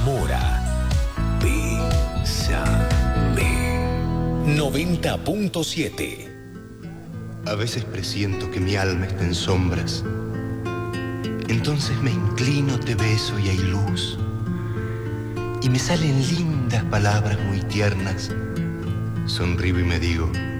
Mora. Bésame. 90.7. A veces presiento que mi alma está en sombras. Entonces me inclino, te beso y hay luz. Y me salen lindas palabras muy tiernas. Sonrío y me digo: